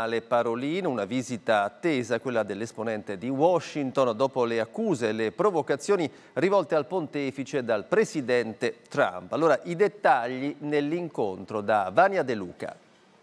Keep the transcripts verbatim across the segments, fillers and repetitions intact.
cardinale Parolin, una visita attesa, quella dell'esponente di Washington, dopo le accuse e le provocazioni rivolte al pontefice dal presidente Trump. Allora, i dettagli nell'incontro da Vania De Luca.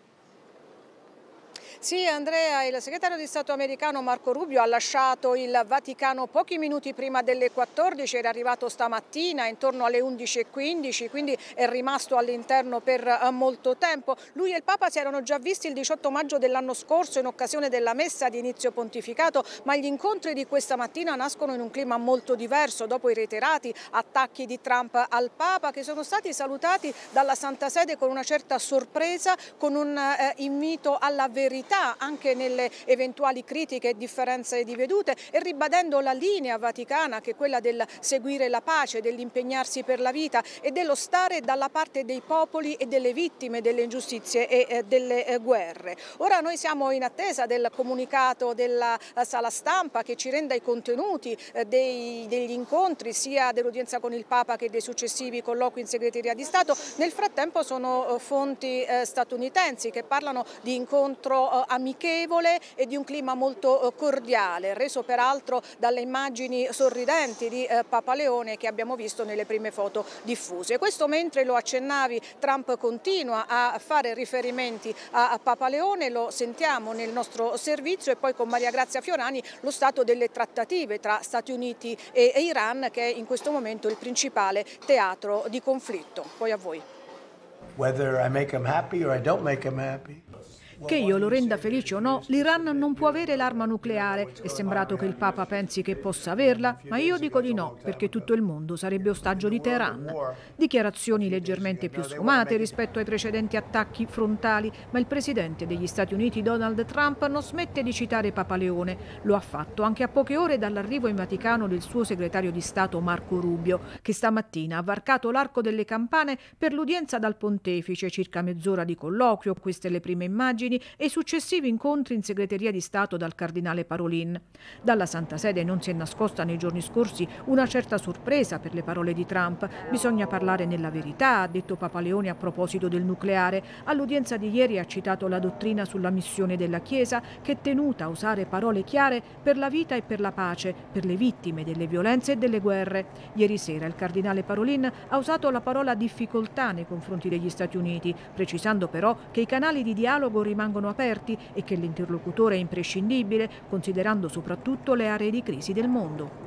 Sì, Andrea, il segretario di Stato americano Marco Rubio ha lasciato il Vaticano pochi minuti prima delle quattordici, era arrivato stamattina intorno alle undici e quindici, quindi è rimasto all'interno per molto tempo. Lui e il Papa si erano già visti il diciotto maggio dell'anno scorso in occasione della messa di inizio pontificato, ma gli incontri di questa mattina nascono in un clima molto diverso dopo i reiterati attacchi di Trump al Papa, che sono stati salutati dalla Santa Sede con una certa sorpresa, con un eh, invito alla verità anche nelle eventuali critiche e differenze di vedute, e ribadendo la linea vaticana, che è quella del seguire la pace, dell'impegnarsi per la vita e dello stare dalla parte dei popoli e delle vittime delle ingiustizie e eh, delle eh, guerre. Ora noi siamo in attesa del comunicato della eh, sala stampa che ci renda i contenuti eh, dei, degli incontri, sia dell'udienza con il Papa che dei successivi colloqui in segreteria di Stato. Nel frattempo sono eh, fonti eh, statunitensi che parlano di incontro eh, amichevole e di un clima molto cordiale, reso peraltro dalle immagini sorridenti di eh, Papa Leone che abbiamo visto nelle prime foto diffuse. Questo mentre, lo accennavi, Trump continua a fare riferimenti a, a Papa Leone, lo sentiamo nel nostro servizio, e poi con Maria Grazia Fiorani lo stato delle trattative tra Stati Uniti e, e Iran, che è in questo momento il principale teatro di conflitto. Poi a voi. Whether I make them happy or I don't make them happy. Che io lo renda felice o no, l'Iran non può avere l'arma nucleare. È sembrato che il Papa pensi che possa averla, ma io dico di no, perché tutto il mondo sarebbe ostaggio di Teheran. Dichiarazioni leggermente più sfumate rispetto ai precedenti attacchi frontali, ma il presidente degli Stati Uniti Donald Trump non smette di citare Papa Leone. Lo ha fatto anche a poche ore dall'arrivo in Vaticano del suo segretario di Stato Marco Rubio, che stamattina ha varcato l'arco delle campane per l'udienza dal pontefice, circa mezz'ora di colloquio, queste le prime immagini, e successivi incontri in segreteria di Stato dal cardinale Parolin. Dalla Santa Sede non si è nascosta nei giorni scorsi una certa sorpresa per le parole di Trump. Bisogna parlare nella verità, ha detto Papa Leone a proposito del nucleare. All'udienza di ieri ha citato la dottrina sulla missione della Chiesa, che è tenuta a usare parole chiare per la vita e per la pace, per le vittime delle violenze e delle guerre. Ieri sera il cardinale Parolin ha usato la parola difficoltà nei confronti degli Stati Uniti, precisando però che i canali di dialogo rimangono aperti e che l'interlocutore è imprescindibile, considerando soprattutto le aree di crisi del mondo.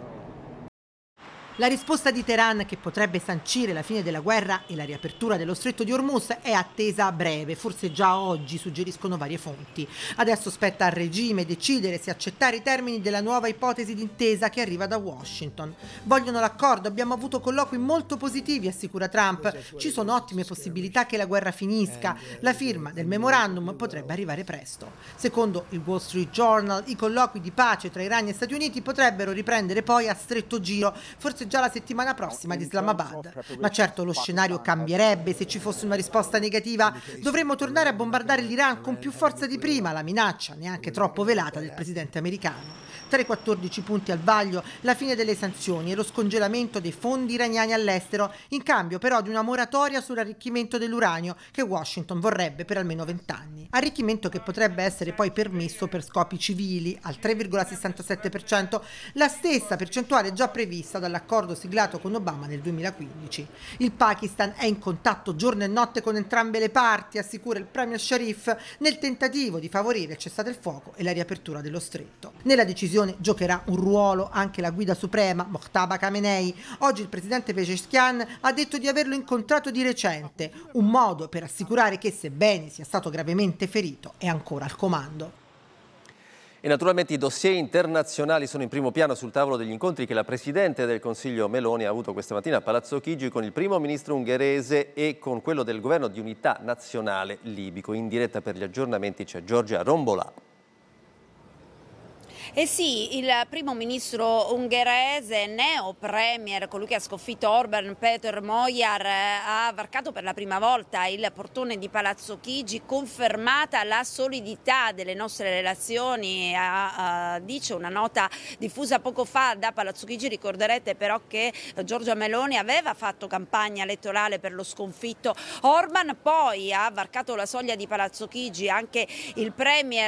La risposta di Teheran, che potrebbe sancire la fine della guerra e la riapertura dello stretto di Hormuz, è attesa a breve, forse già oggi, suggeriscono varie fonti. Adesso spetta al regime decidere se accettare i termini della nuova ipotesi d'intesa che arriva da Washington. Vogliono l'accordo, abbiamo avuto colloqui molto positivi, assicura Trump. Ci sono ottime possibilità che la guerra finisca. La firma del memorandum potrebbe arrivare presto. Secondo il Wall Street Journal, i colloqui di pace tra Iran e Stati Uniti potrebbero riprendere poi a stretto giro, forse già la settimana prossima ad Islamabad. Ma certo lo scenario cambierebbe se ci fosse una risposta negativa. Dovremmo tornare a bombardare l'Iran con più forza di prima, la minaccia, neanche troppo velata, del presidente americano. Tra i quattordici punti al vaglio, la fine delle sanzioni e lo scongelamento dei fondi iraniani all'estero, in cambio però di una moratoria sull'arricchimento dell'uranio che Washington vorrebbe per almeno vent'anni. Arricchimento che potrebbe essere poi permesso per scopi civili al tre virgola sessantasette per cento, la stessa percentuale già prevista dall'accordo siglato con Obama nel duemilaquindici. Il Pakistan è in contatto giorno e notte con entrambe le parti, assicura il premier Sharif, nel tentativo di favorire il cessate il fuoco e la riapertura dello stretto. Nella decisione giocherà un ruolo anche la guida suprema, Mojtaba Khamenei. Oggi il presidente Pezeshkian ha detto di averlo incontrato di recente, un modo per assicurare che, sebbene sia stato gravemente ferito, è ancora al comando. E naturalmente i dossier internazionali sono in primo piano sul tavolo degli incontri che la Presidente del Consiglio Meloni ha avuto questa mattina a Palazzo Chigi con il primo ministro ungherese e con quello del governo di unità nazionale libico. In diretta per gli aggiornamenti c'è Giorgia Rombolà. Eh sì, il primo ministro ungherese, neo premier, colui che ha sconfitto Orban, Peter Magyar, ha varcato per la prima volta il portone di Palazzo Chigi, confermata la solidità delle nostre relazioni, a, a, dice una nota diffusa poco fa da Palazzo Chigi. Ricorderete però che Giorgia Meloni aveva fatto campagna elettorale per lo sconfitto Orban, poi ha varcato la soglia di Palazzo Chigi anche il premier